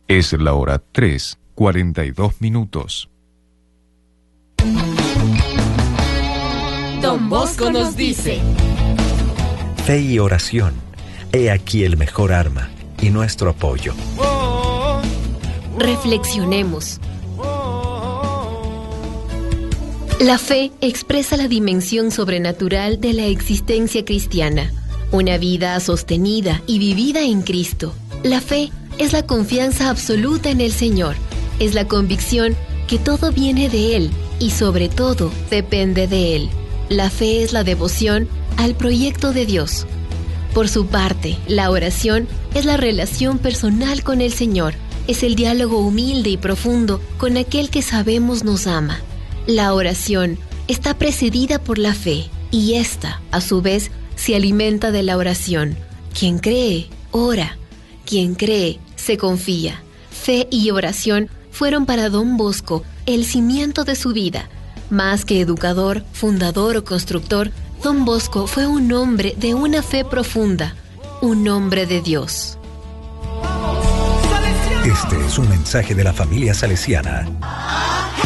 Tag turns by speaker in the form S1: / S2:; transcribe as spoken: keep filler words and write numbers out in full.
S1: Es la hora tres, cuarenta y dos minutos.
S2: Don Bosco nos dice:
S3: fe y oración, he aquí el mejor arma y nuestro apoyo.
S4: Reflexionemos. La fe expresa la dimensión sobrenatural de la existencia cristiana, una vida sostenida y vivida en Cristo. La fe es la confianza absoluta en el Señor, es la convicción que todo viene de Él y sobre todo depende de Él. La fe es la devoción al proyecto de Dios. Por su parte, la oración es la relación personal con el Señor, es el diálogo humilde y profundo con aquel que sabemos nos ama. La oración está precedida por la fe y ésta, a su vez, se alimenta de la oración. Quien cree, ora. Quien cree, se confía. Fe y oración fueron para Don Bosco el cimiento de su vida. Más que educador, fundador o constructor, Don Bosco fue un hombre de una fe profunda, un hombre de Dios.
S3: Este es un mensaje de la familia salesiana.